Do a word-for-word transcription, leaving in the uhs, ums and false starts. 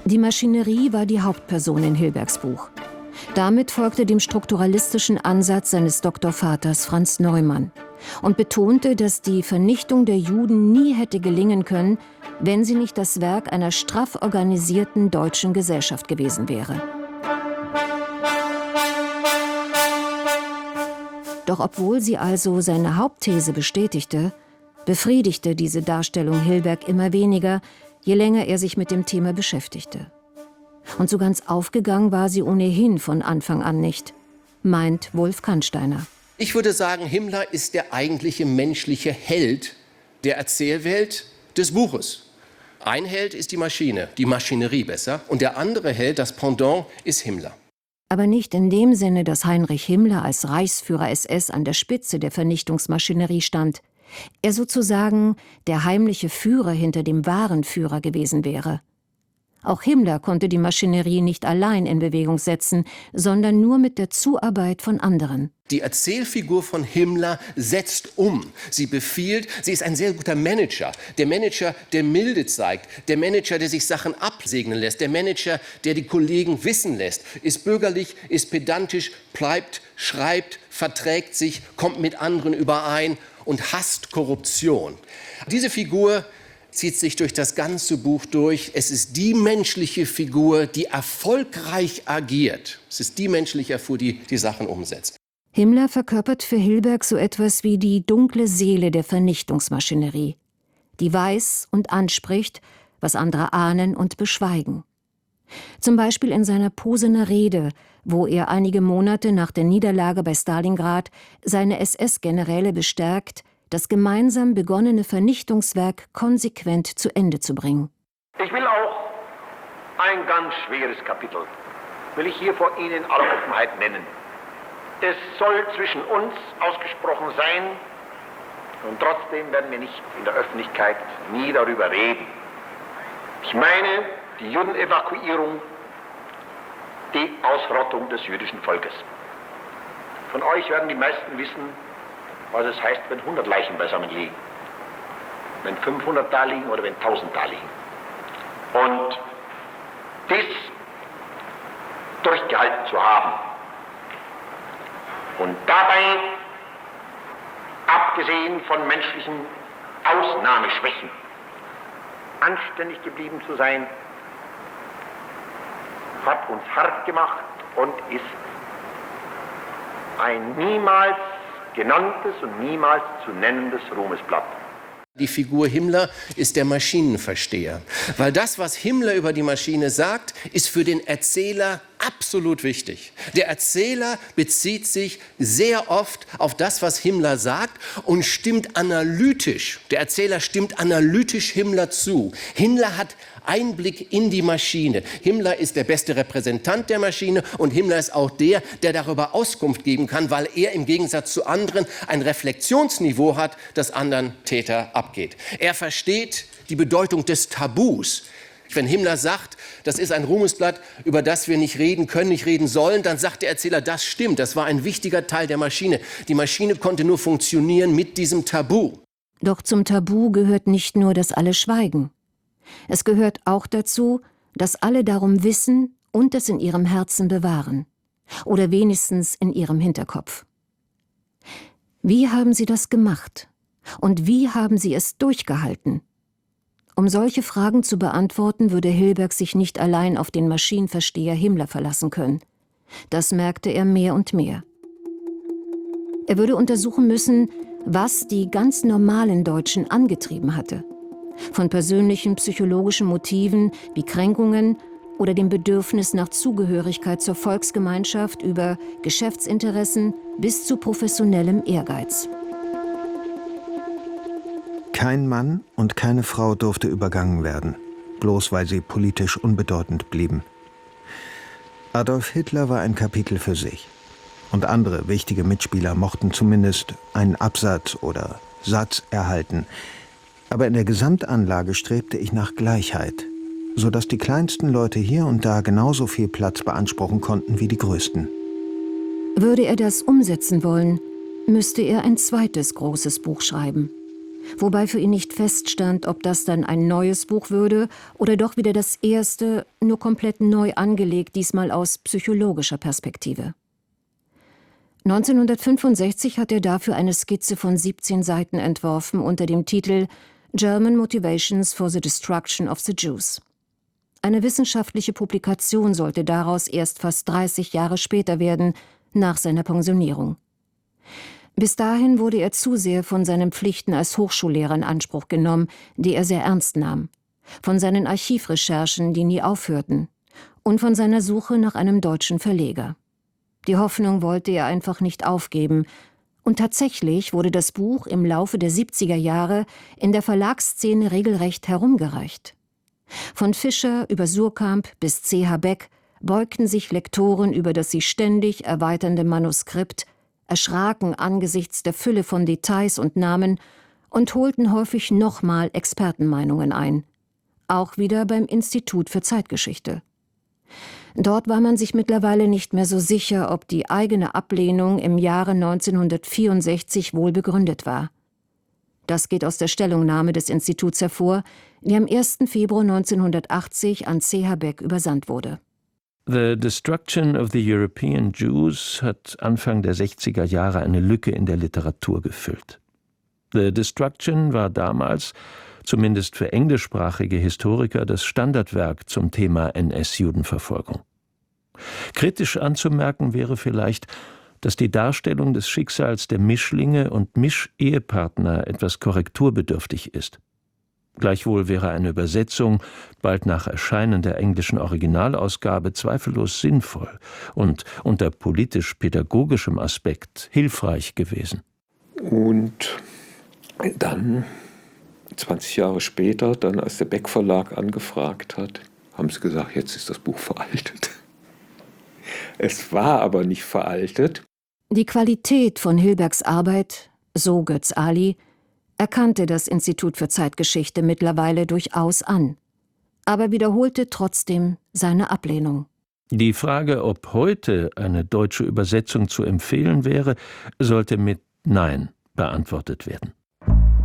Die Maschinerie war die Hauptperson in Hilbergs Buch. Damit folgte dem strukturalistischen Ansatz seines Doktorvaters Franz Neumann und betonte, dass die Vernichtung der Juden nie hätte gelingen können, wenn sie nicht das Werk einer straff organisierten deutschen Gesellschaft gewesen wäre. Doch obwohl sie also seine Hauptthese bestätigte, befriedigte diese Darstellung Hilberg immer weniger, je länger er sich mit dem Thema beschäftigte. Und so ganz aufgegangen war sie ohnehin von Anfang an nicht, meint Wolf Kannsteiner. Ich würde sagen, Himmler ist der eigentliche menschliche Held der Erzählwelt des Buches. Ein Held ist die Maschine, die Maschinerie besser, und der andere Held, das Pendant, ist Himmler. Aber nicht in dem Sinne, dass Heinrich Himmler als Reichsführer S S an der Spitze der Vernichtungsmaschinerie stand. Er sozusagen der heimliche Führer hinter dem wahren Führer gewesen wäre. Auch Himmler konnte die Maschinerie nicht allein in Bewegung setzen, sondern nur mit der Zuarbeit von anderen. Die Erzählfigur von Himmler setzt um. Sie befiehlt, sie ist ein sehr guter Manager. Der Manager, der Milde zeigt. Der Manager, der sich Sachen absegnen lässt. Der Manager, der die Kollegen wissen lässt. Ist bürgerlich, ist pedantisch, bleibt, schreibt, verträgt sich, kommt mit anderen überein und hasst Korruption. Diese Figur zieht sich durch das ganze Buch durch. Es ist die menschliche Figur, die erfolgreich agiert. Es ist die menschliche Figur, die die Sachen umsetzt. Himmler verkörpert für Hilberg so etwas wie die dunkle Seele der Vernichtungsmaschinerie, die weiß und anspricht, was andere ahnen und beschweigen. Zum Beispiel in seiner Posener Rede, wo er einige Monate nach der Niederlage bei Stalingrad seine S S-Generäle bestärkt, das gemeinsam begonnene Vernichtungswerk konsequent zu Ende zu bringen. Ich will auch ein ganz schweres Kapitel, will ich hier vor Ihnen in aller Offenheit nennen. Es soll zwischen uns ausgesprochen sein und trotzdem werden wir nicht in der Öffentlichkeit nie darüber reden. Ich meine die Judenevakuierung, die Ausrottung des jüdischen Volkes. Von euch werden die meisten wissen, was es heißt, wenn hundert Leichen beisammen liegen, wenn fünfhundert da liegen oder wenn tausend da liegen. Und dies durchgehalten zu haben und dabei, abgesehen von menschlichen Ausnahmeschwächen, anständig geblieben zu sein, hat uns hart gemacht und ist ein niemals genanntes und niemals zu nennendes Ruhmesblatt. Die Figur Himmler ist der Maschinenversteher, weil das, was Himmler über die Maschine sagt, ist für den Erzähler absolut wichtig. Der Erzähler bezieht sich sehr oft auf das, was Himmler sagt und stimmt analytisch. Der Erzähler stimmt analytisch Himmler zu. Himmler hat Einblick in die Maschine. Himmler ist der beste Repräsentant der Maschine und Himmler ist auch der, der darüber Auskunft geben kann, weil er im Gegensatz zu anderen ein Reflexionsniveau hat, das anderen Täter abgeht. Er versteht die Bedeutung des Tabus. Wenn Himmler sagt, das ist ein Ruhmesblatt, über das wir nicht reden können, nicht reden sollen, dann sagt der Erzähler, das stimmt, das war ein wichtiger Teil der Maschine. Die Maschine konnte nur funktionieren mit diesem Tabu. Doch zum Tabu gehört nicht nur, dass alle schweigen. Es gehört auch dazu, dass alle darum wissen und es in ihrem Herzen bewahren. Oder wenigstens in ihrem Hinterkopf. Wie haben sie das gemacht? Und wie haben sie es durchgehalten? Um solche Fragen zu beantworten, würde Hilberg sich nicht allein auf den Maschinenversteher Himmler verlassen können. Das merkte er mehr und mehr. Er würde untersuchen müssen, was die ganz normalen Deutschen angetrieben hatte. Von persönlichen psychologischen Motiven wie Kränkungen oder dem Bedürfnis nach Zugehörigkeit zur Volksgemeinschaft über Geschäftsinteressen bis zu professionellem Ehrgeiz. Kein Mann und keine Frau durfte übergangen werden, bloß weil sie politisch unbedeutend blieben. Adolf Hitler war ein Kapitel für sich. Und andere wichtige Mitspieler mochten zumindest einen Absatz oder Satz erhalten. Aber in der Gesamtanlage strebte ich nach Gleichheit, sodass die kleinsten Leute hier und da genauso viel Platz beanspruchen konnten wie die größten. Würde er das umsetzen wollen, müsste er ein zweites großes Buch schreiben. wobei für ihn nicht feststand, ob das dann ein neues Buch würde oder doch wieder das erste, nur komplett neu angelegt, diesmal aus psychologischer Perspektive. neunzehnhundertfünfundsechzig hat er dafür eine Skizze von siebzehn Seiten entworfen unter dem Titel German Motivations for the Destruction of the Jews. Eine wissenschaftliche Publikation sollte daraus erst fast dreißig Jahre später werden, nach seiner Pensionierung. Bis dahin wurde er zu sehr von seinen Pflichten als Hochschullehrer in Anspruch genommen, die er sehr ernst nahm, von seinen Archivrecherchen, die nie aufhörten, und von seiner Suche nach einem deutschen Verleger. Die Hoffnung wollte er einfach nicht aufgeben, und tatsächlich wurde das Buch im Laufe der siebziger Jahre in der Verlagsszene regelrecht herumgereicht. Von Fischer über Suhrkamp bis C H Beck beugten sich Lektoren über das sich ständig erweiternde Manuskript, erschraken angesichts der Fülle von Details und Namen und holten häufig nochmal Expertenmeinungen ein. Auch wieder beim Institut für Zeitgeschichte. Dort war man sich mittlerweile nicht mehr so sicher, ob die eigene Ablehnung im Jahre neunzehnhundertvierundsechzig wohl begründet war. Das geht aus der Stellungnahme des Instituts hervor, die am ersten Februar neunzehnhundertachtzig an C H Beck übersandt wurde. The Destruction of the European Jews hat Anfang der sechziger Jahre eine Lücke in der Literatur gefüllt. The Destruction war damals, zumindest für englischsprachige Historiker, das Standardwerk zum Thema N S-Judenverfolgung. Kritisch anzumerken wäre vielleicht, dass die Darstellung des Schicksals der Mischlinge und Mischehepartner etwas korrekturbedürftig ist. Gleichwohl wäre eine Übersetzung bald nach Erscheinen der englischen Originalausgabe zweifellos sinnvoll und unter politisch-pädagogischem Aspekt hilfreich gewesen. Und dann, zwanzig Jahre später, dann als der Beck Verlag angefragt hat, haben sie gesagt, jetzt ist das Buch veraltet. Es war aber nicht veraltet. Die Qualität von Hilbergs Arbeit, so Götz Ali, erkannte das Institut für Zeitgeschichte mittlerweile durchaus an, aber wiederholte trotzdem seine Ablehnung. Die Frage, ob heute eine deutsche Übersetzung zu empfehlen wäre, sollte mit Nein beantwortet werden.